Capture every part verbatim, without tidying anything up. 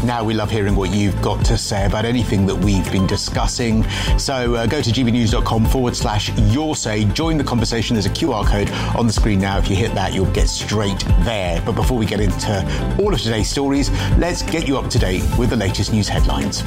Now we love hearing what you've got to say about anything that we've been discussing. So uh, go to gbnews.com forward slash your say. Join the conversation. There's a Q R code on the screen now. If you hit that, you'll get straight there. But before we get into all of today's stories, let's get you up to date with the latest news headlines.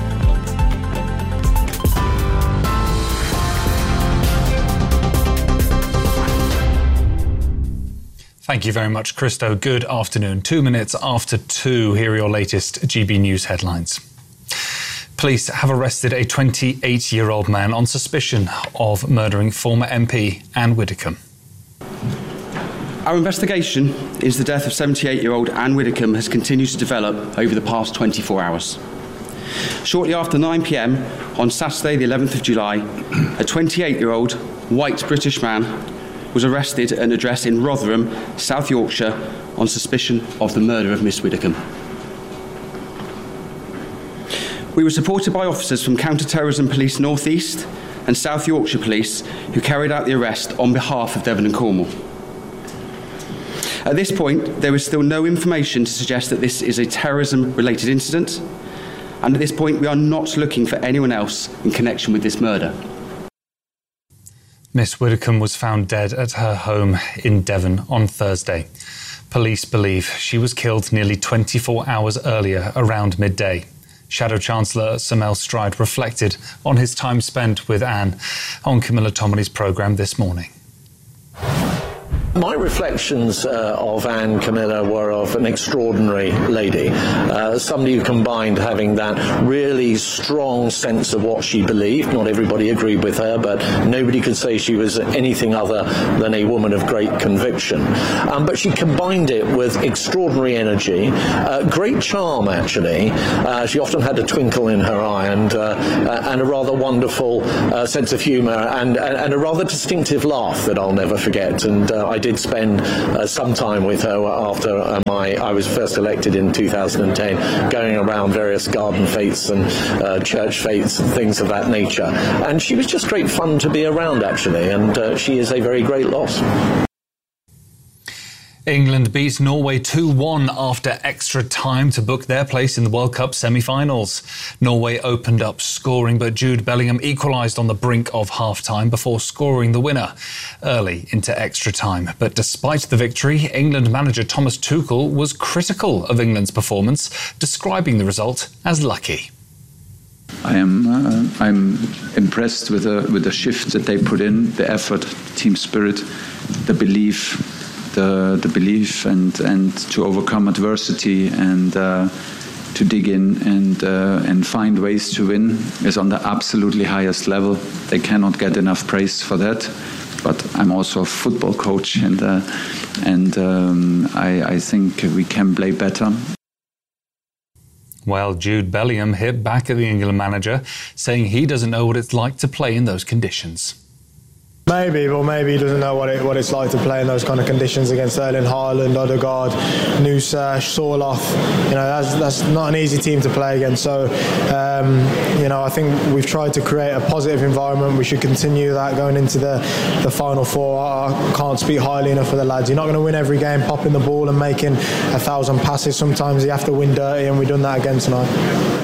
Thank you very much, Christo. Good afternoon. Two minutes after two, here are your latest G B News headlines. Police have arrested a twenty-eight-year-old man on suspicion of murdering former M P Anne Widdecombe. Our investigation into the death of seventy-eight-year-old Anne Widdecombe has continued to develop over the past twenty-four hours. Shortly after nine p m on Saturday, the eleventh of July, a twenty-eight-year-old white British man was arrested at an address in Rotherham, South Yorkshire, on suspicion of the murder of Miss Widdecombe. We were supported by officers from Counter-Terrorism Police North East and South Yorkshire Police who carried out the arrest on behalf of Devon and Cornwall. At this point, there is still no information to suggest that this is a terrorism-related incident, and at this point we are not looking for anyone else in connection with this murder. Miss Widdecombe was found dead at her home in Devon on Thursday. Police believe she was killed nearly twenty-four hours earlier, around midday. Shadow Chancellor Sir Mel Stride reflected on his time spent with Anne on Camilla Tominey's programme this morning. My reflections uh, of Anne Camilla were of an extraordinary lady, uh, somebody who combined having that really strong sense of what she believed. Not everybody agreed with her, but nobody could say she was anything other than a woman of great conviction. Um, but she combined it with extraordinary energy, uh, great charm actually. Uh, she often had a twinkle in her eye and, uh, and a rather wonderful uh, sense of humour and, and, and a rather distinctive laugh that I'll never forget. And uh, I did spend uh, some time with her after uh, my I was first elected in two thousand ten, going around various garden fetes and uh, church fetes and things of that nature. And she was just great fun to be around, actually, and uh, she is a very great loss. England beat Norway two one after extra time to book their place in the World Cup semi-finals. Norway opened up scoring, but Jude Bellingham equalised on the brink of half-time before scoring the winner early into extra time. But despite the victory, England manager Thomas Tuchel was critical of England's performance, describing the result as lucky. I am uh, I'm impressed with the with the shift that they put in, the effort, team spirit, the belief. The, the belief and, and to overcome adversity and uh, to dig in and uh, and find ways to win is on the absolutely highest level. They cannot get enough praise for that. But I'm also a football coach, and uh, and um, I, I think we can play better. Well, Jude Bellingham hit back at the England manager, saying he doesn't know what it's like to play in those conditions. Maybe, but maybe he doesn't know what it what it's like to play in those kind of conditions against Erling Haaland, Odegaard, Nusa, Sorloth. You know, that's that's not an easy team to play against. So, um, you know, I think we've tried to create a positive environment. We should continue that going into the, the final four. I can't speak highly enough for the lads. You're not going to win every game popping the ball and making a thousand passes. Sometimes you have to win dirty, and we've done that again tonight.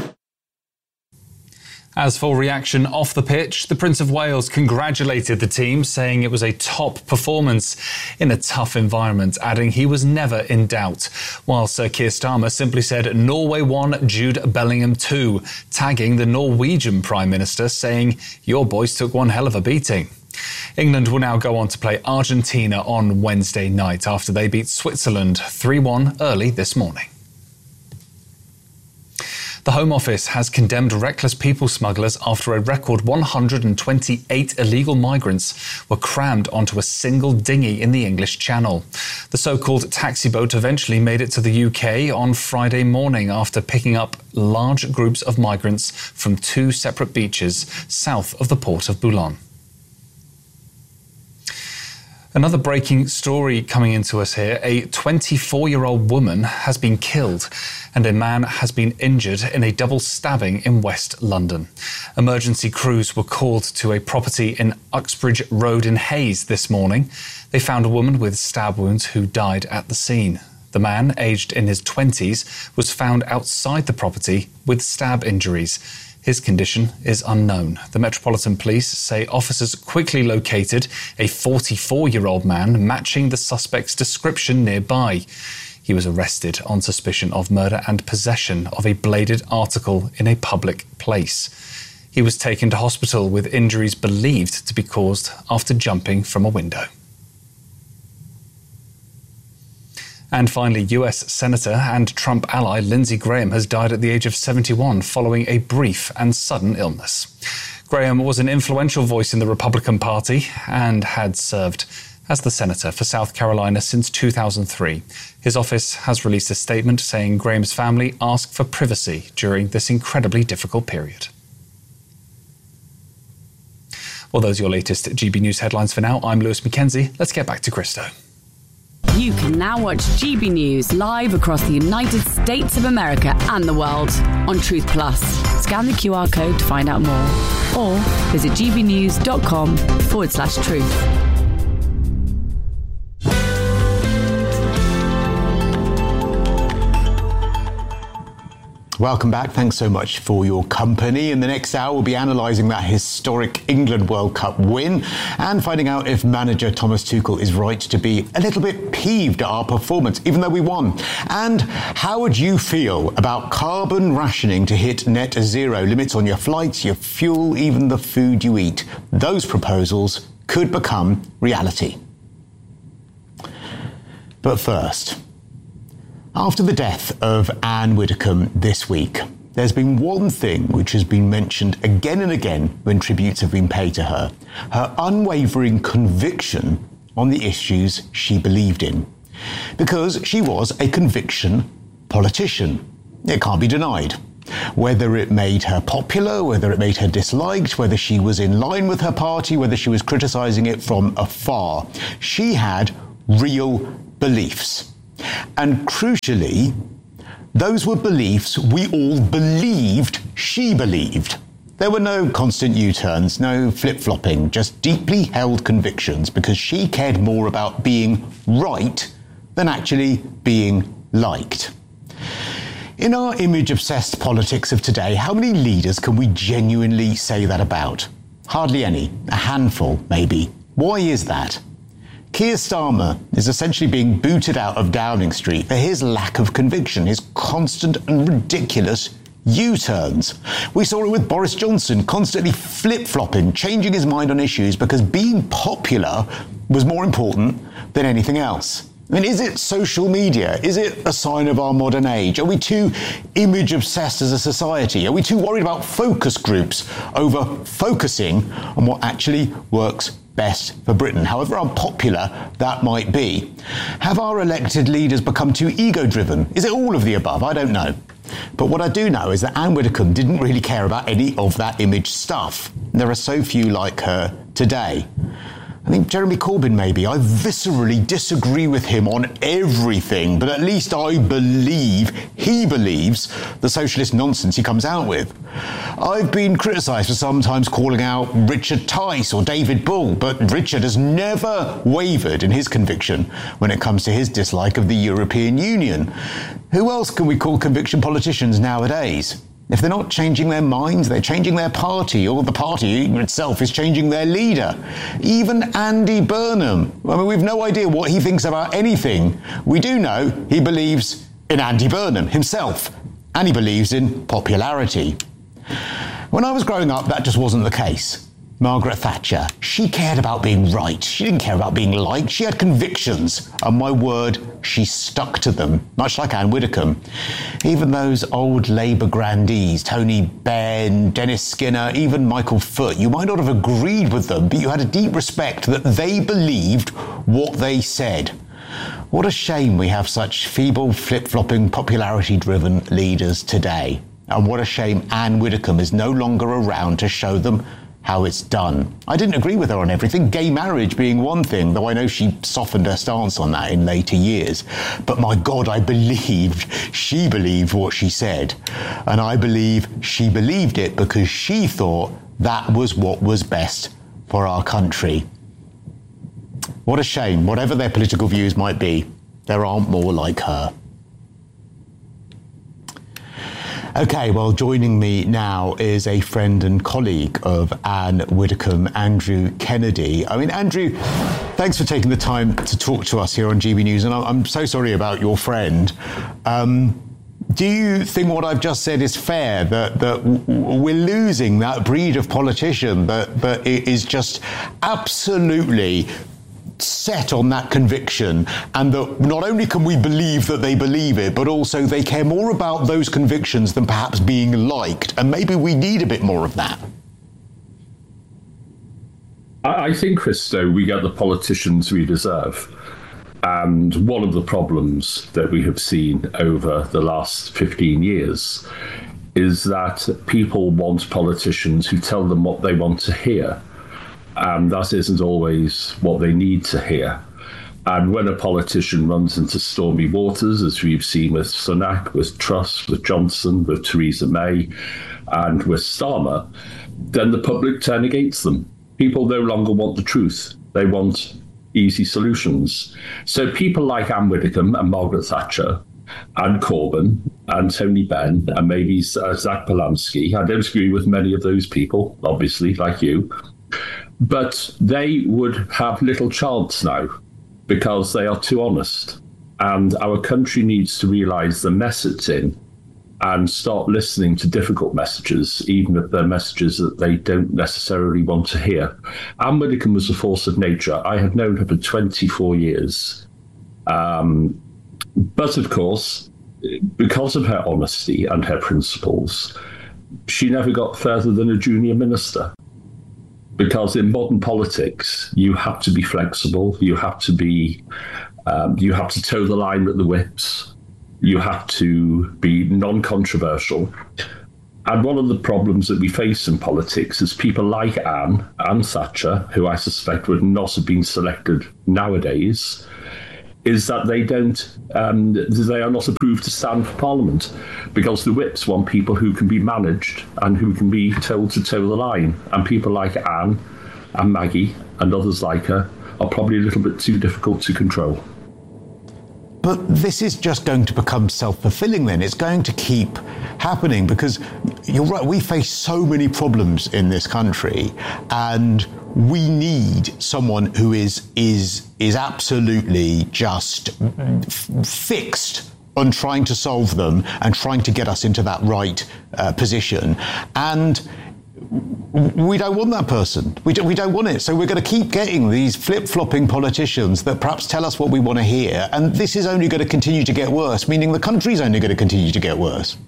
As for reaction off the pitch, the Prince of Wales congratulated the team, saying it was a top performance in a tough environment, adding he was never in doubt. While Sir Keir Starmer simply said Norway won, Jude Bellingham two, tagging the Norwegian Prime Minister, saying, "Your boys took one hell of a beating." England will now go on to play Argentina on Wednesday night after they beat Switzerland three one early this morning. The Home Office has condemned reckless people smugglers after a record one hundred twenty-eight illegal migrants were crammed onto a single dinghy in the English Channel. The so-called taxi boat eventually made it to the U K on Friday morning after picking up large groups of migrants from two separate beaches south of the port of Boulogne. Another breaking story coming into us here. A twenty-four-year-old woman has been killed and a man has been injured in a double stabbing in West London. Emergency crews were called to a property in Uxbridge Road in Hayes this morning. They found a woman with stab wounds who died at the scene. The man, aged in his twenties, was found outside the property with stab injuries. His condition is unknown. The Metropolitan Police say officers quickly located a forty-four-year-old man matching the suspect's description nearby. He was arrested on suspicion of murder and possession of a bladed article in a public place. He was taken to hospital with injuries believed to be caused after jumping from a window. And finally, U S Senator and Trump ally Lindsey Graham has died at the age of seventy-one following a brief and sudden illness. Graham was an influential voice in the Republican Party and had served as the senator for South Carolina since two thousand three. His office has released a statement saying Graham's family asked for privacy during this incredibly difficult period. Well, those are your latest G B News headlines for now. I'm Lewis Mackenzie. Let's get back to Christo. You can now watch G B News live across the United States of America and the world on Truth Plus. Scan the Q R code to find out more or visit gbnews.com forward slash truth. Welcome back. Thanks so much for your company. In the next hour, we'll be analysing that historic England World Cup win and finding out if manager Thomas Tuchel is right to be a little bit peeved at our performance, even though we won. And how would you feel about carbon rationing to hit net zero, limits on your flights, your fuel, even the food you eat? Those proposals could become reality. But first, after the death of Anne Widdecombe this week, there's been one thing which has been mentioned again and again when tributes have been paid to her: her unwavering conviction on the issues she believed in. Because she was a conviction politician. It can't be denied. Whether it made her popular, whether it made her disliked, whether she was in line with her party, whether she was criticising it from afar, she had real beliefs. And crucially, those were beliefs we all believed she believed. There were no constant U-turns, no flip-flopping, just deeply held convictions, because she cared more about being right than actually being liked. In our image-obsessed politics of today, how many leaders can we genuinely say that about? Hardly any. A handful, maybe. Why is that? Keir Starmer is essentially being booted out of Downing Street for his lack of conviction, his constant and ridiculous U-turns. We saw it with Boris Johnson, constantly flip-flopping, changing his mind on issues because being popular was more important than anything else. I mean, is it social media? Is it a sign of our modern age? Are we too image-obsessed as a society? Are we too worried about focus groups over focusing on what actually works best for Britain, however unpopular that might be? Have our elected leaders become too ego-driven? Is it all of the above? I don't know. But what I do know is that Anne Widdecombe didn't really care about any of that image stuff. There are so few like her today. I think Jeremy Corbyn, maybe. I viscerally disagree with him on everything, but at least I believe he believes the socialist nonsense he comes out with. I've been criticised for sometimes calling out Richard Tice or David Bull, but Richard has never wavered in his conviction when it comes to his dislike of the European Union. Who else can we call conviction politicians nowadays? If they're not changing their minds, they're changing their party, or the party itself is changing their leader. Even Andy Burnham. I mean, we've no idea what he thinks about anything. We do know he believes in Andy Burnham himself, and he believes in popularity. When I was growing up, that just wasn't the case. Margaret Thatcher, she cared about being right. She didn't care about being liked. She had convictions, and my word, she stuck to them, much like Anne Widdecombe. Even those old Labour grandees, Tony Benn, Dennis Skinner, even Michael Foot, you might not have agreed with them, but you had a deep respect that they believed what they said. What a shame we have such feeble, flip-flopping, popularity-driven leaders today. And what a shame Anne Widdecombe is no longer around to show them how it's done. I didn't agree with her on everything, gay marriage being one thing, though I know she softened her stance on that in later years. But my God, I believed she believed what she said. And I believe she believed it because she thought that was what was best for our country. What a shame, whatever their political views might be. There aren't more like her. OK, well, joining me now is a friend and colleague of Anne Widdecombe, Andrew Kennedy. I mean, Andrew, thanks for taking the time to talk to us here on G B News, and I'm so sorry about your friend. Um, do you think what I've just said is fair, that, that we're losing that breed of politician that, that is just absolutely set on that conviction, and that not only can we believe that they believe it, but also they care more about those convictions than perhaps being liked, and maybe we need a bit more of that? I think, Christo, we get the politicians we deserve. And one of the problems that we have seen over the last fifteen years is that people want politicians who tell them what they want to hear. And that isn't always what they need to hear. And when a politician runs into stormy waters, as we've seen with Sunak, with Truss, with Johnson, with Theresa May, and with Starmer, then the public turn against them. People no longer want the truth. They want easy solutions. So people like Anne Widdecombe and Margaret Thatcher and Corbyn and Tony Benn and maybe uh, Zach Polanski, I don't agree with many of those people, obviously, like you, but they would have little chance now because they are too honest. And our country needs to realise the mess it's in and start listening to difficult messages, even if they're messages that they don't necessarily want to hear. Anne Widdecombe was a force of nature. I have known her for twenty-four years. Um, but of course, because of her honesty and her principles, she never got further than a junior minister. Because in modern politics, you have to be flexible, you have to be, um, you have to toe the line with the whips, you have to be non-controversial. And one of the problems that we face in politics is people like Anne and Thatcher, who I suspect would not have been selected nowadays, is that they don't, um, they are not approved to stand for Parliament because the whips want people who can be managed and who can be told to toe the line. And people like Anne and Maggie and others like her are probably a little bit too difficult to control. But this is just going to become self-fulfilling then. It's going to keep happening because you're right, we face so many problems in this country and we need someone who is is is absolutely just f- fixed on trying to solve them and trying to get us into that right uh, position. And we don't want that person. We don't, we don't want it. So we're going to keep getting these flip-flopping politicians that perhaps tell us what we want to hear. And this is only going to continue to get worse, meaning the country's only going to continue to get worse.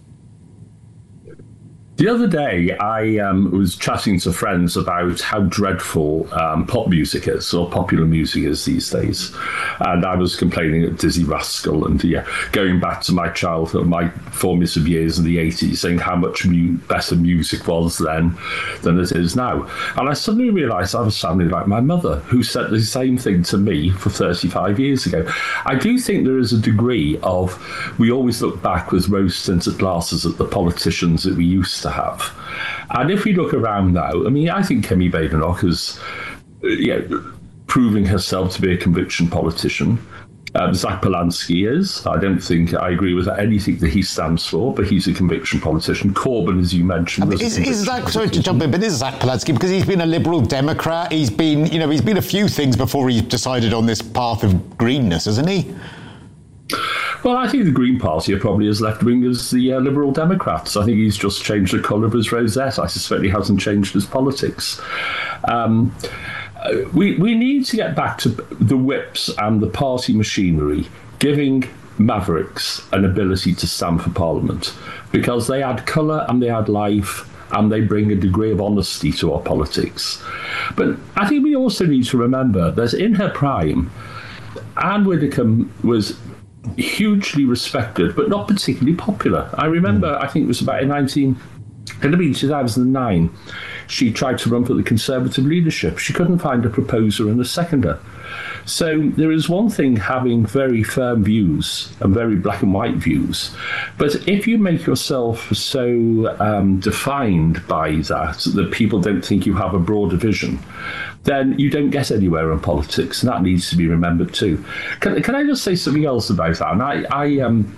The other day, I um, was chatting to friends about how dreadful um, pop music is, or popular music is these days. And I was complaining at Dizzy Rascal and yeah, going back to my childhood, my formative years in the eighties, saying how much mu- better music was then than it is now. And I suddenly realised I was sounding like my mother, who said the same thing to me for thirty-five years ago. I do think there is a degree of, we always look back with rose-tinted glasses at the politicians that we used to have. And if we look around now, I mean, I think Kemi Badenoch is you know, proving herself to be a conviction politician. Um, Zach Polanski is. I don't think I agree with anything that he stands for, but he's a conviction politician. Corbyn, as you mentioned, I mean, is, is Zach, sorry to jump in, but is Zach Polanski, because he's been a Liberal Democrat, he's been, you know, he's been a few things before he decided on this path of greenness, hasn't he? Well, I think the Green Party are probably as left-wing as the uh, Liberal Democrats. I think he's just changed the colour of his rosette. I suspect he hasn't changed his politics. Um, we, we need to get back to the whips and the party machinery, giving mavericks an ability to stand for Parliament, because they add colour and they add life and they bring a degree of honesty to our politics. But I think we also need to remember that in her prime, Anne Widdecombe was hugely respected, but not particularly popular. I remember, I think it was about in nineteen, could have been two thousand nine, she tried to run for the Conservative leadership. She couldn't find a proposer and a seconder. So there is one thing having very firm views and very black and white views, but if you make yourself so um, defined by that that people don't think you have a broader vision, then you don't get anywhere in politics, and that needs to be remembered too. Can, can I just say something else about that? And I, I um,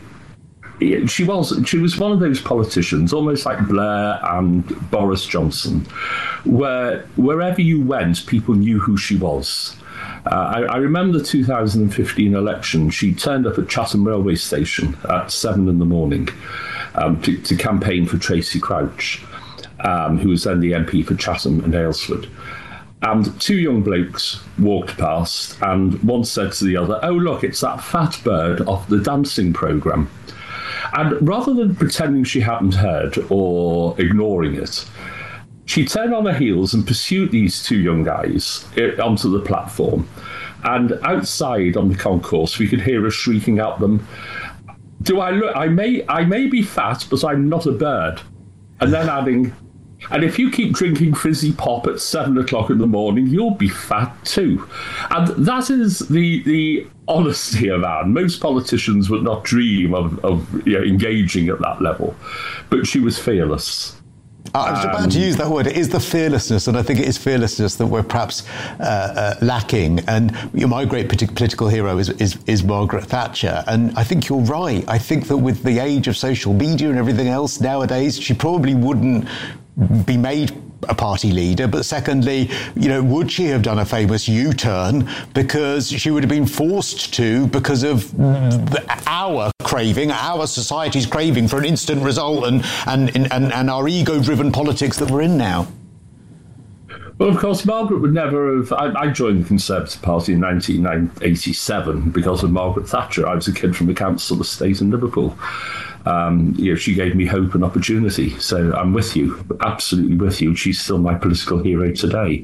she was she was one of those politicians, almost like Blair and Boris Johnson, where wherever you went, people knew who she was. Uh, I, I remember the two thousand fifteen election. She turned up at Chatham Railway Station at seven in the morning um, to, to campaign for Tracy Crouch, um, who was then the M P for Chatham and Aylesford. And two young blokes walked past, and one said to the other, "Oh, look, it's that fat bird off the dancing programme." And rather than pretending she hadn't heard or ignoring it, she turned on her heels and pursued these two young guys onto the platform. And outside on the concourse, we could hear her shrieking at them, "Do I look? I may, I may be fat, but I'm not a bird." And then adding, "And if you keep drinking fizzy pop at seven o'clock in the morning, you'll be fat too." And that is the the honesty of Anne. Most politicians would not dream of, of you know, engaging at that level, but she was fearless. I was about to use that word. It is the fearlessness, and I think it is fearlessness that we're perhaps uh, uh, lacking. And you know, my great politi- political hero is, is is Margaret Thatcher, and I think you're right. I think that with the age of social media and everything else nowadays, she probably wouldn't be made a party leader, but secondly, you know, would she have done a famous U-turn because she would have been forced to because of the, our craving, our society's craving for an instant result and and and, and our ego-driven politics that we're in now? Well, of course, Margaret would never have... I, I joined the Conservative Party in nineteen eighty-seven because of Margaret Thatcher. I was a kid from the council estate in Liverpool. Um, you know, she gave me hope and opportunity. So I'm with you, absolutely with you. She's still my political hero today.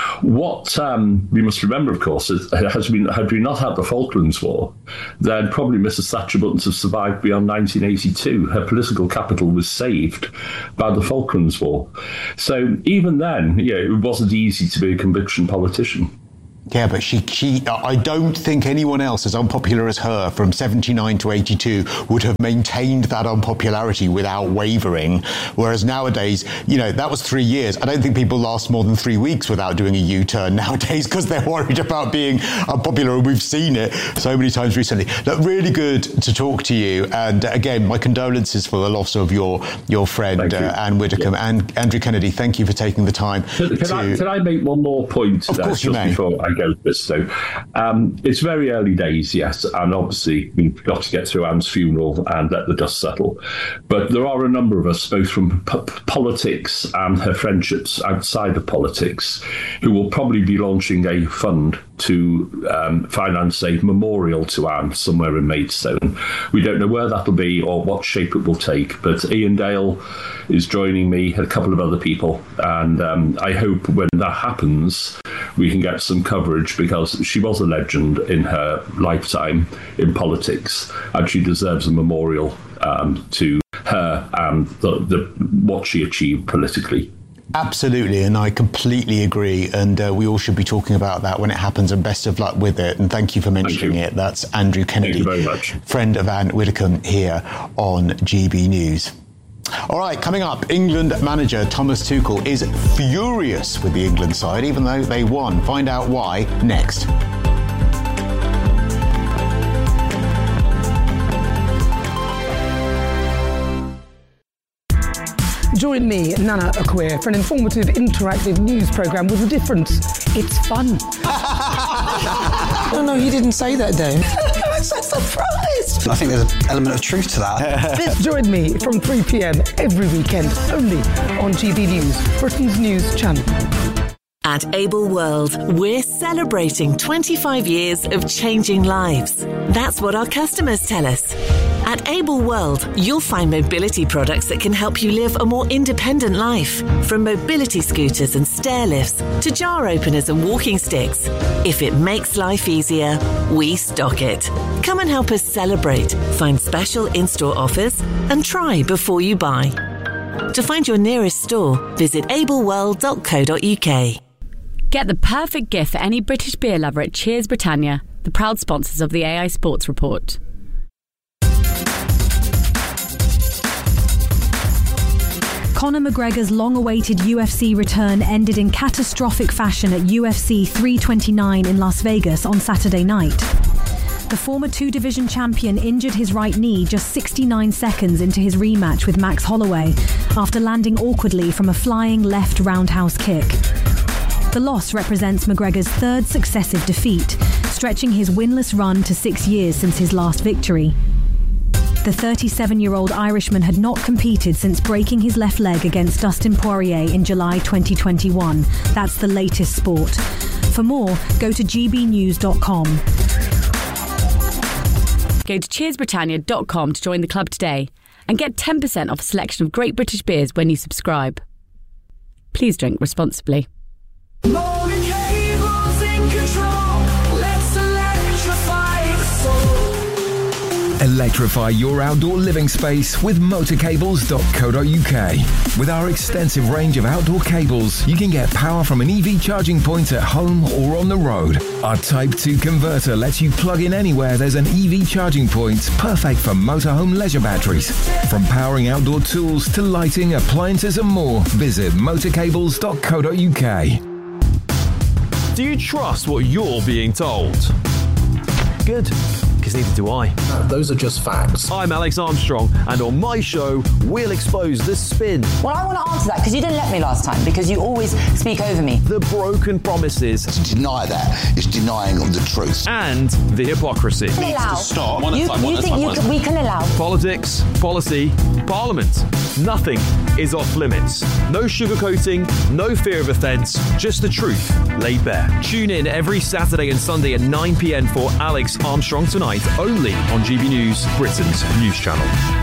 What um, we must remember, of course, is has been, had we not had the Falklands War, then probably Missus Thatcher wouldn't have survived beyond nineteen eighty-two. Her political capital was saved by the Falklands War. So even then, you know, it wasn't easy to be a conviction politician. Yeah, but she, she, I don't think anyone else as unpopular as her from seventy-nine to eighty-two would have maintained that unpopularity without wavering. Whereas nowadays, you know, that was three years. I don't think people last more than three weeks without doing a U-turn nowadays because they're worried about being unpopular. And we've seen it so many times recently. Look, really good to talk to you. And uh, again, my condolences for the loss of your your friend, uh, Anne Widdecombe. Yeah. And Andrew Kennedy, thank you for taking the time. Can, can, to... I, can I make one more point? Of there, course you just may. Before I go, Christo. Um, it's very early days, yes, and obviously we've got to get through Anne's funeral and let the dust settle. But there are a number of us, both from p- politics and her friendships outside of politics, who will probably be launching a fund to um, finance a memorial to Anne somewhere in Maidstone. We don't know where that'll be or what shape it will take, but Ian Dale is joining me, a couple of other people, and um, I hope when that happens we can get some coverage, because she was a legend in her lifetime in politics, and she deserves a memorial um, to her and the, the, what she achieved politically. Absolutely, and I completely agree, and uh, we all should be talking about that when it happens, and best of luck with it, and thank you for mentioning it. That's Andrew Kennedy, thank you very much. Friend of Anne Widdecombe here on G B News. All right, coming up, England manager Thomas Tuchel is furious with the England side, even though they won. Find out why next. Join me, Nana Akweer, for an informative, interactive news programme with a difference. It's fun. No, no, he didn't say that, Dave. I'm so surprised. I think there's an element of truth to that. Join me from three p.m. every weekend, only on G B News, Britain's news channel. At Able World, we're celebrating twenty-five years of changing lives. That's what our customers tell us. At Able World, you'll find mobility products that can help you live a more independent life. From mobility scooters and stair lifts to jar openers and walking sticks. If it makes life easier, we stock it. Come and help us celebrate, find special in-store offers, and try before you buy. To find your nearest store, visit able world dot co dot uk. Get the perfect gift for any British beer lover at Cheers Britannia, the proud sponsors of the A I Sports Report. Conor McGregor's long-awaited U F C return ended in catastrophic fashion at U F C three twenty-nine in Las Vegas on Saturday night. The former two-division champion injured his right knee just sixty-nine seconds into his rematch with Max Holloway after landing awkwardly from a flying left roundhouse kick. The loss represents McGregor's third successive defeat, stretching his winless run to six years since his last victory. The thirty-seven-year-old Irishman had not competed since breaking his left leg against Dustin Poirier in July twenty twenty-one. That's the latest sport. For more, go to g b news dot com. Go to cheers britannia dot com to join the club today and get ten percent off a selection of great British beers when you subscribe. Please drink responsibly. Electrify your outdoor living space with motor cables dot co dot u k. With our extensive range of outdoor cables, you can get power from an E V charging point at home or on the road. Our Type two converter lets you plug in anywhere there's an E V charging point, perfect for motorhome leisure batteries. From powering outdoor tools to lighting, appliances and more, visit motor cables dot co dot u k. Do you trust what you're being told? Good. Because neither do I. No, those are just facts. I'm Alex Armstrong, and on my show, we'll expose the spin. Well, I want to answer that because you didn't let me last time, because you always speak over me. The broken promises. To deny that is denying the truth. And the hypocrisy. We allow. Stop. You, you think you can, we can allow? Politics, policy, parliament. Nothing is off limits. No sugarcoating, no fear of offence, just the truth laid bare. Tune in every Saturday and Sunday at nine p.m. for Alex Armstrong Tonight, only on G B News, Britain's news channel.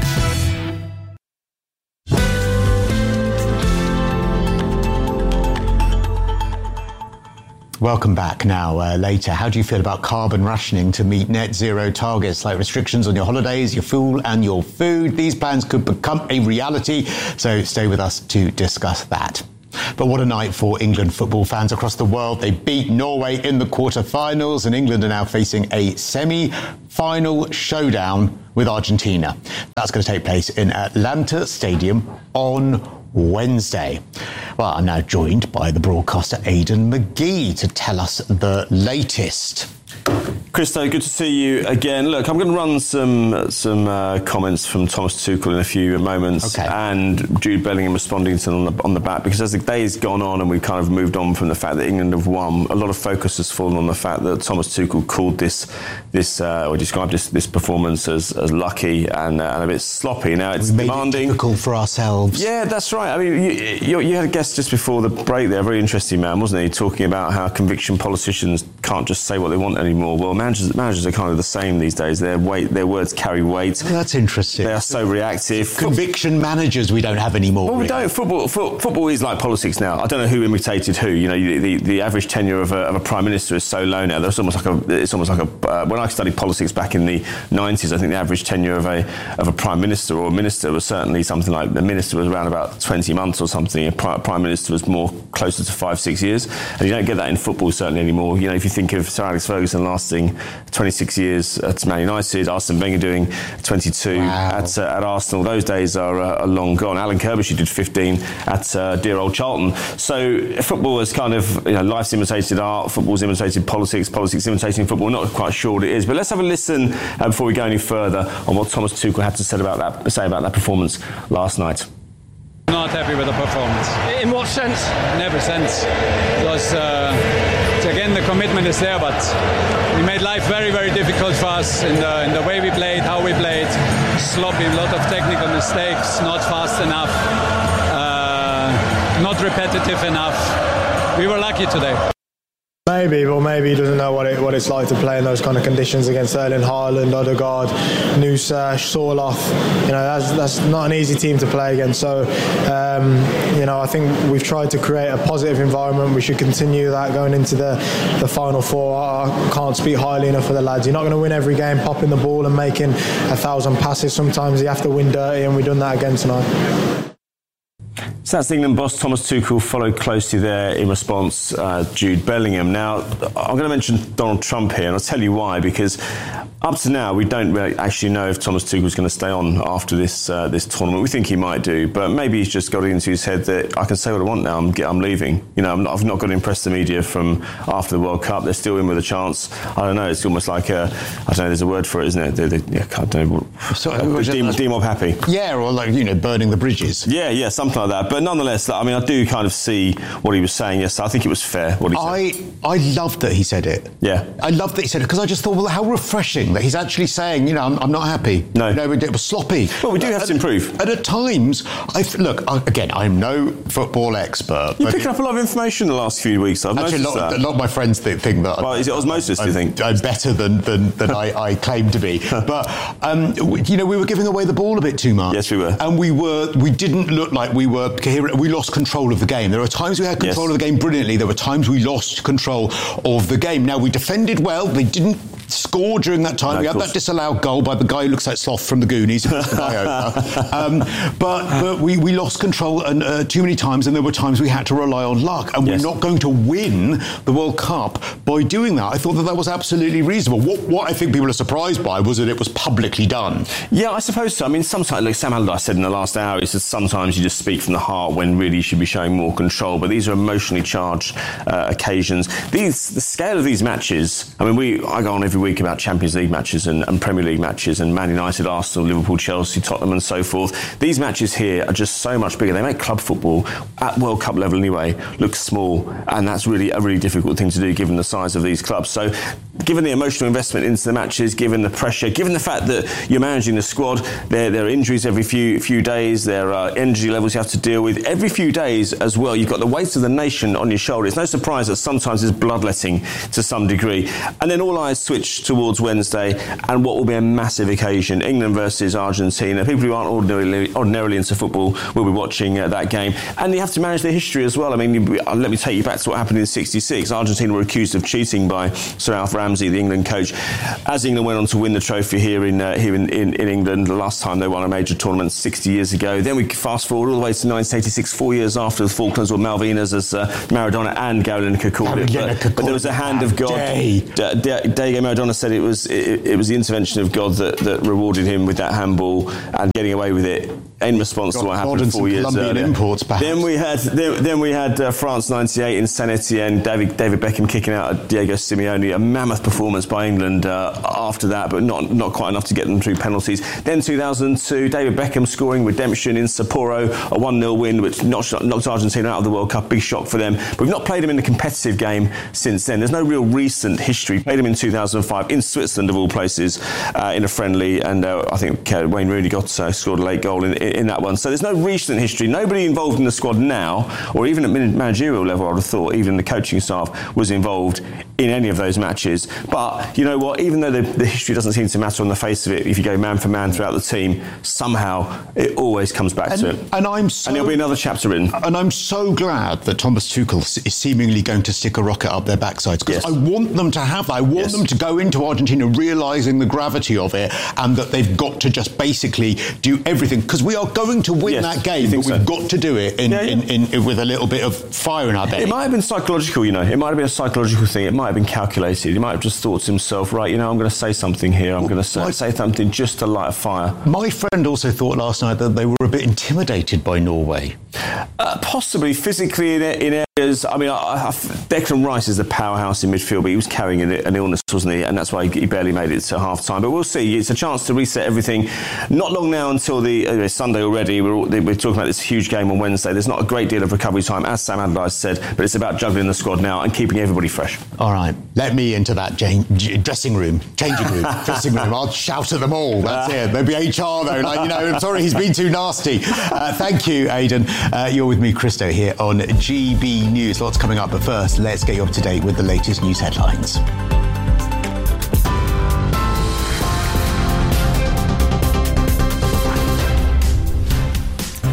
Welcome back now. Uh, later, how do you feel about carbon rationing to meet net zero targets, like restrictions on your holidays, your fuel and your food? These plans could become a reality, so stay with us to discuss that. But what a night for England football fans across the world. They beat Norway in the quarter-finals, and England are now facing a semi-final showdown with Argentina. That's going to take place in Atlanta Stadium on Wednesday. Well, I'm now joined by the broadcaster Aidan McGee to tell us the latest. Christo, good to see you again. Look, I'm going to run some some uh, comments from Thomas Tuchel in a few moments, okay, and Jude Bellingham responding to them on the, on the back, because as the day's gone on and we've kind of moved on from the fact that England have won, a lot of focus has fallen on the fact that Thomas Tuchel called this this uh, or described this this performance as, as lucky and, uh, and a bit sloppy. Now it's we made demanding. It difficult for ourselves. Yeah, that's right. I mean, you, you, you had a guest just before the break there, a very interesting man, wasn't he? Talking about how conviction politicians can't just say what they want anymore. Well, managers, managers are kind of the same these days. Their weight, their words carry weight. Oh, that's interesting. They are so reactive. Conviction managers we don't have anymore. Well, we really. don't. Football, fo- football is like politics now. I don't know who imitated who. You know, the, the, the average tenure of a, of a prime minister is so low now. There's almost like a. It's almost like a. Uh, when I studied politics back in the nineties, I think the average tenure of a of a prime minister or a minister was certainly something like the minister was around about twenty months or something. A prime minister was more closer to five, six years, and you don't get that in football certainly anymore. You know, if you think of Sir Alex Ferguson lasting twenty-six years at Man United, Arsene Wenger doing twenty-two wow. at uh, at Arsenal, those days are, uh, are long gone. Alan Kirbysh did fifteen at uh, dear old Charlton. So football is kind of, you know, life's imitated art, football's imitated politics, politics imitating football. We're not quite sure what it is, but let's have a listen uh, before we go any further on what Thomas Tuchel had to say about that say about that performance last night. Not happy with the performance. In what sense? In every sense. Because uh, again, the commitment is there, but we made life very, very difficult for us in the in the way we played, how we played. Sloppy, a lot of technical mistakes, not fast enough, uh, not repetitive enough. We were lucky today. Maybe, but maybe he doesn't know what it what it's like to play in those kind of conditions against Erling Haaland, Odegaard, Nusa, Sorloth. You know, that's that's not an easy team to play against. So, um, you know, I think we've tried to create a positive environment. We should continue that going into the, the final four. I can't speak highly enough for the lads. You're not going to win every game popping the ball and making a thousand passes. Sometimes you have to win dirty, and we've done that again tonight. So that's England boss Thomas Tuchel, followed closely there in response uh, Jude Bellingham. Now, I'm going to mention Donald Trump here, and I'll tell you why, because up to now, we don't really actually know if Thomas Tuchel is going to stay on after this uh, this tournament. We think he might do, but maybe he's just got it into his head that I can say what I want now. I'm, I'm leaving. You know, I'm not, I've not got to impress the media from after the World Cup. They're still in with a chance. I don't know. It's almost like a, I don't know. There's a word for it, isn't it? They, they, yeah, I don't know. What, so, uh, Demob Demob happy. Yeah, or like, you know, burning the bridges. Yeah, yeah, something like that. But nonetheless, I mean, I do kind of see what he was saying yesterday. I think it was fair what he said. I I loved that he said it. Yeah, I loved that he said it because I just thought, well, how refreshing that he's actually saying, you know, I'm, I'm not happy. No, you know, it was sloppy. Well, we do have and, to improve. And at times, I th- look I, again. I'm no football expert. You're picking up a lot of information the last few weeks. I've actually, a lot, that. a lot of my friends think, think that. Well, I'm, is it osmosis? I'm, do you think I'm better than than, than I, I claim to be? But um, you know, we were giving away the ball a bit too much. Yes, we were, and we were. We didn't look like we were coherent. We lost control of the game. There were times we had control yes. of the game brilliantly. There were times we lost control of the game. Now we defended well. They didn't score during that time. No, we had that disallowed goal by the guy who looks like Sloth from the Goonies. um, but but we, we lost control and, uh, too many times, and there were times we had to rely on luck. And yes. we're not going to win the World Cup by doing that. I thought that that was absolutely reasonable. What, what I think people are surprised by was that it was publicly done. Yeah, I suppose so. I mean, sometimes, like Sam Allardyce said in the last hour, he said sometimes you just speak from the heart when really you should be showing more control. But these are emotionally charged uh, occasions. These the scale of these matches. I mean, we I go on every week about Champions League matches and, and Premier League matches and Man United, Arsenal, Liverpool, Chelsea, Tottenham and so forth. These matches here are just so much bigger. They make club football at World Cup level anyway look small, and that's really a really difficult thing to do given the size of these clubs. So given the emotional investment into the matches, given the pressure, given the fact that you're managing the squad, there, there are injuries every few few days, there are energy levels you have to deal with every few days as well. You've got the weight of the nation on your shoulder. It's no surprise that sometimes there's bloodletting to some degree. And then all eyes switch towards Wednesday and what will be a massive occasion, England versus Argentina. People who aren't ordinarily, ordinarily into football will be watching uh, that game. And you have to manage their history as well. I mean, you, let me take you back to what happened in sixty-six. Argentina were accused of cheating by Sir Alf Ramsey, the England coach, as England went on to win the trophy here in uh, here in, in, in England. The last time they won a major tournament sixty years ago. Then we fast forward all the way to nineteen eighty-six, four years after the Falklands or Malvinas, as uh, Maradona and Gary Lineker called it. But, but there was a hand of God. D- D- Diego Maradona said it was it, it was the intervention of God that, that rewarded him with that handball and getting away with it in response God, to what happened four years Colombian earlier. Imports, perhaps. Then we had then, then we had uh, France ninety-eight in Saint Etienne. David David Beckham kicking out Diego Simeone, a mammoth performance by England uh, after that, but not not quite enough to get them through penalties. Then two thousand two, David Beckham scoring redemption in Sapporo, a one nil win which knocked, knocked Argentina out of the World Cup. Big shock for them. But we've not played them in a competitive game since then. There's no real recent history. Played them in two thousand five in Switzerland of all places uh, in a friendly, and uh, I think uh, Wayne Rooney got uh, scored a late goal in, in, in that one. So there's no recent history. Nobody involved in the squad now, or even at managerial level, I would have thought, even the coaching staff was involved in any of those matches. But you know what? Even though the, the history doesn't seem to matter on the face of it, if you go man for man throughout the team, somehow it always comes back and, to it. And I'm so, and there'll be another chapter written. And I'm so glad that Thomas Tuchel is seemingly going to stick a rocket up their backsides, because yes. I want them to have that. I want yes. them to go into Argentina realising the gravity of it, and that they've got to just basically do everything, because we are going to win yes. that game, but we've so? got to do it in, yeah, yeah. In, in, in, with a little bit of fire in our belly. It might have been psychological, you know. It might have been a psychological thing. It might have been calculated. He might have just thought to himself, right, you know, I'm going to say something here. I'm well, going to say, say something just to light a fire. My friend also thought last night that they were a bit intimidated by Norway. Uh, possibly physically in, in areas. I mean, I, I, Declan Rice is the powerhouse in midfield, but he was carrying an, an illness, wasn't he? And that's why he, he barely made it to half time. But we'll see. It's a chance to reset everything. Not long now until the uh, Sunday already. We're, all, we're talking about this huge game on Wednesday. There's not a great deal of recovery time, as Sam Allardyce said, but it's about juggling the squad now and keeping everybody fresh. All right, let me into that Jane, dressing room, changing room, dressing room. I'll shout at them all. That's uh, it. Maybe H R though. Like, you know, I'm sorry, he's been too nasty. Uh, thank you, Aidan. Uh, you're with me, Christo, here on G B News. Lots coming up, but first, let's get you up to date with the latest news headlines.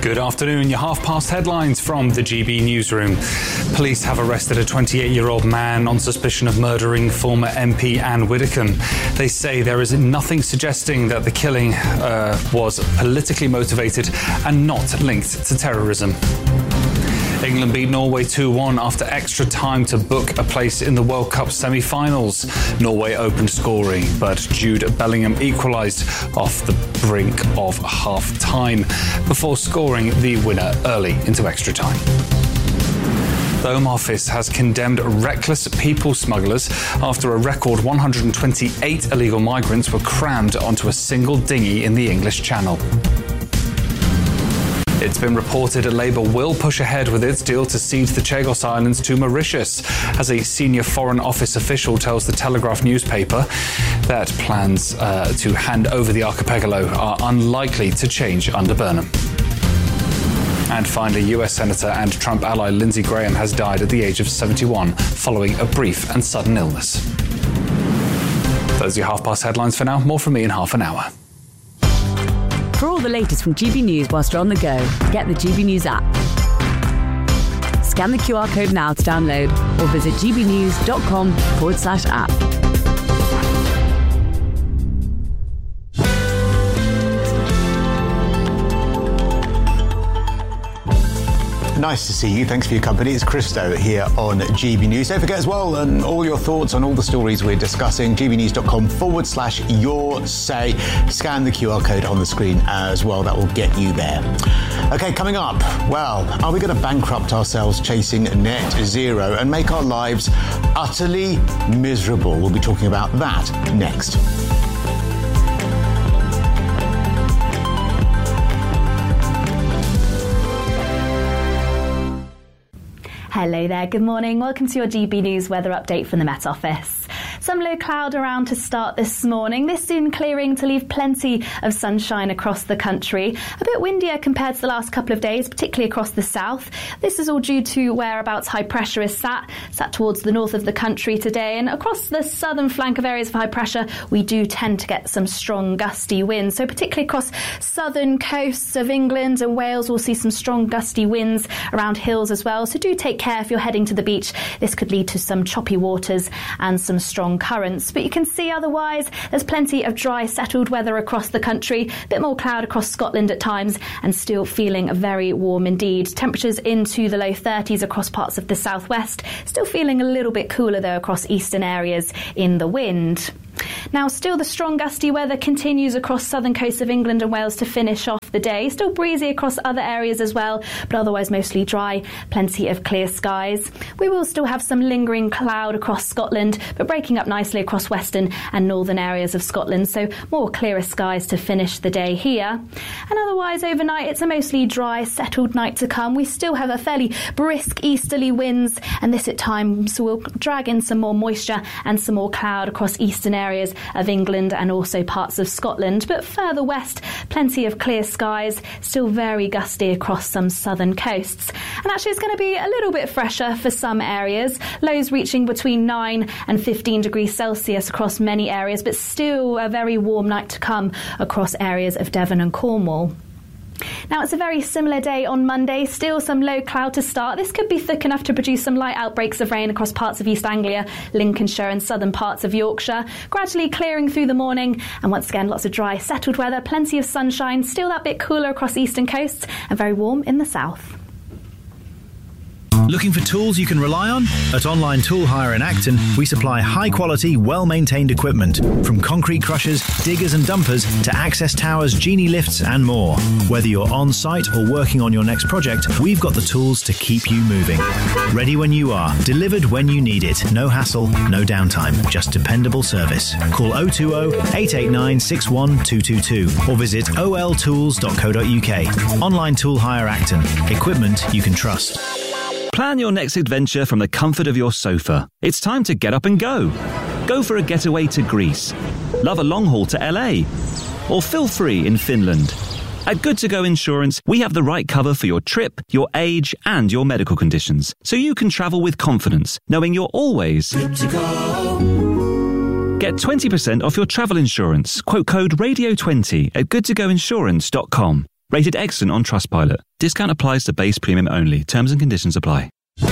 Good afternoon. Your half-past headlines from the G B Newsroom. Police have arrested a twenty-eight-year-old man on suspicion of murdering former M P Anne Widdecombe. They say there is nothing suggesting that the killing uh, was politically motivated and not linked to terrorism. England beat Norway two one after extra time to book a place in the World Cup semi-finals. Norway opened scoring, but Jude Bellingham equalised off the brink of half-time before scoring the winner early into extra time. The Home Office has condemned reckless people smugglers after a record one hundred twenty-eight illegal migrants were crammed onto a single dinghy in the English Channel. It's been reported Labour will push ahead with its deal to cede the Chagos Islands to Mauritius, as a senior Foreign Office official tells the Telegraph newspaper that plans uh, to hand over the archipelago are unlikely to change under Burnham. And finally, U S Senator and Trump ally Lindsey Graham has died at the age of seventy-one following a brief and sudden illness. Those are your half-past headlines for now. More from me in half an hour. For all the latest from G B News whilst you're on the go, get the G B News app. Scan the Q R code now to download or visit gbnews.com forward slash app. Nice to see you. Thanks for your company. It's Christo here on G B News. Don't forget as well, and all your thoughts on all the stories we're discussing, gbnews.com forward slash your say. Scan the Q R code on the screen as well. That will get you there. Okay, coming up, well, are we going to bankrupt ourselves chasing net zero and make our lives utterly miserable? We'll be talking about that next. Hello there, good morning. Welcome to your G B News weather update from the Met Office. Some low cloud around to start this morning. This soon clearing to leave plenty of sunshine across the country. A bit windier compared to the last couple of days, particularly across the south. This is all due to whereabouts high pressure is sat, sat towards the north of the country today. And across the southern flank of areas of high pressure, we do tend to get some strong gusty winds. So particularly across southern coasts of England and Wales, we'll see some strong gusty winds around hills as well. So do take care if you're heading to the beach. This could lead to some choppy waters and some strong currents. But you can see otherwise there's plenty of dry, settled weather across the country. A bit more cloud across Scotland at times and still feeling very warm indeed. Temperatures into the low thirties across parts of the southwest. Still feeling a little bit cooler though across eastern areas in the wind. Now, still the strong gusty weather continues across southern coasts of England and Wales to finish off the day. Still breezy across other areas as well, but otherwise mostly dry, plenty of clear skies. We will still have some lingering cloud across Scotland, but breaking up nicely across western and northern areas of Scotland, so more clearer skies to finish the day here. And otherwise overnight, it's a mostly dry, settled night to come. We still have a fairly brisk easterly winds, and this at times will drag in some more moisture and some more cloud across eastern areas areas of England and also parts of Scotland. But further west, plenty of clear skies, still very gusty across some southern coasts. And actually it's going to be a little bit fresher for some areas, lows reaching between nine and fifteen degrees Celsius across many areas, but still a very warm night to come across areas of Devon and Cornwall. Now, it's a very similar day on Monday, still some low cloud to start. This could be thick enough to produce some light outbreaks of rain across parts of East Anglia, Lincolnshire and southern parts of Yorkshire, gradually clearing through the morning. And once again, lots of dry, settled weather, plenty of sunshine, still that bit cooler across eastern coasts and very warm in the south. Looking for tools you can rely on? At Online Tool Hire in Acton, we supply high-quality, well-maintained equipment, from concrete crushers, diggers and dumpers to access towers, genie lifts and more. Whether you're on-site or working on your next project, we've got the tools to keep you moving. Ready when you are, delivered when you need it. No hassle, no downtime, just dependable service. Call oh two oh, eight eight nine, six one two two two or visit o l tools dot co dot u k. Online Tool Hire Acton. Equipment you can trust. Plan your next adventure from the comfort of your sofa. It's time to get up and go. Go for a getaway to Greece. Love a long haul to L A. Or feel free in Finland. At Good To Go Insurance, we have the right cover for your trip, your age, and your medical conditions, so you can travel with confidence, knowing you're always good to go. Get twenty percent off your travel insurance. Quote code radio twenty at good to go insurance dot com. Rated excellent on Trustpilot. Discount applies to base premium only. Terms and conditions apply.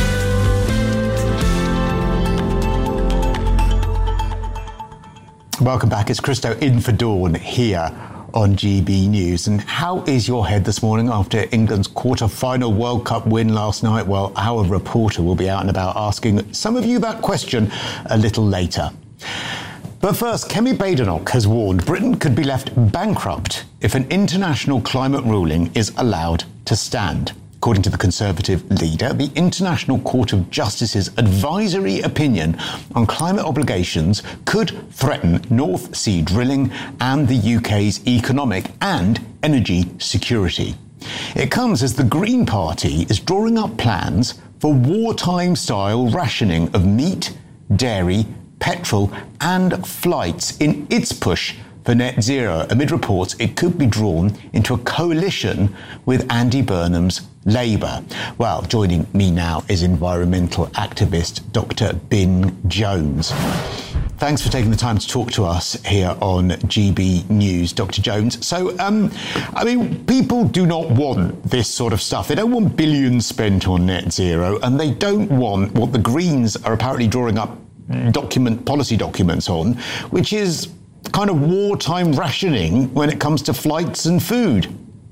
Welcome back. It's Christo in for Dawn here on G B News. And how is your head this morning after England's quarter-final World Cup win last night? Well, our reporter will be out and about asking some of you that question a little later. But first, Kemi Badenoch has warned Britain could be left bankrupt if an international climate ruling is allowed to stand. According to the Conservative leader, the International Court of Justice's advisory opinion on climate obligations could threaten North Sea drilling and the U K's economic and energy security. It comes as the Green Party is drawing up plans for wartime-style rationing of meat, dairy, petrol and flights in its push for net zero, amid reports it could be drawn into a coalition with Andy Burnham's Labour. Well, joining me now is environmental activist Doctor Bin Jones. Thanks for taking the time to talk to us here on G B News, Doctor Jones. So, um, I mean, people do not want this sort of stuff. They don't want billions spent on net zero, and they don't want what the Greens are apparently drawing up document policy documents on, which is kind of wartime rationing when it comes to flights and food.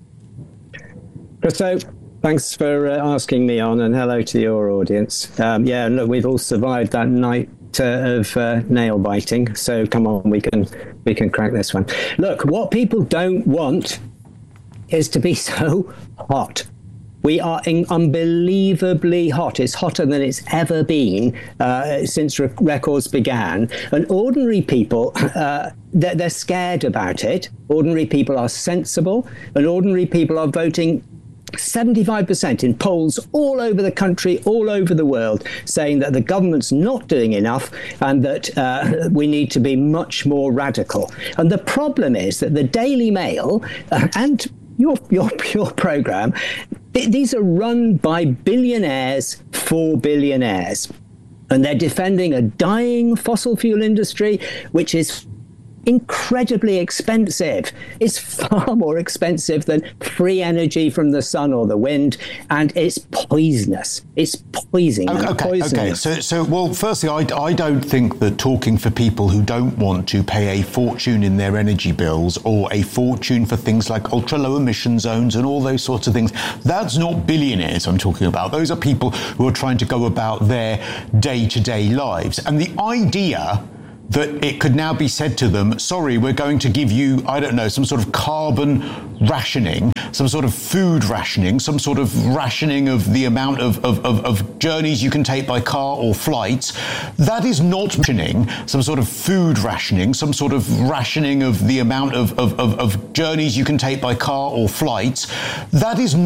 Christo, thanks for uh, asking me on, and hello to your audience. Um, yeah, look, we've all survived that night uh, of uh, nail biting, so come on, we can we can crack this one. Look, what people don't want is to be so hot. We are in unbelievably hot. It's hotter than it's ever been uh, since re- records began. And ordinary people, uh, they're, they're scared about it. Ordinary people are sensible, and ordinary people are voting seventy-five percent in polls all over the country, all over the world, saying that the government's not doing enough and that uh, we need to be much more radical. And the problem is that the Daily Mail uh, and your your your programme, these are run by billionaires for billionaires, and they're defending a dying fossil fuel industry, which is incredibly expensive. It's far more expensive than free energy from the sun or the wind, and it's poisonous. It's poison. Okay, and okay, poisonous. okay. So, so, well, firstly, I, I don't think that talking for people who don't want to pay a fortune in their energy bills or a fortune for things like ultra-low emission zones and all those sorts of things, that's not billionaires I'm talking about. Those are people who are trying to go about their day-to-day lives. And the idea that it could now be said to them, sorry, we're going to give you, I don't know, some sort of carbon rationing, some sort of food rationing, some sort of rationing of the amount of, of, of, of journeys you can take by car or flights. That is not rationing, some sort of food rationing, some sort of rationing of the amount of, of, of, of journeys you can take by car or flights. That is not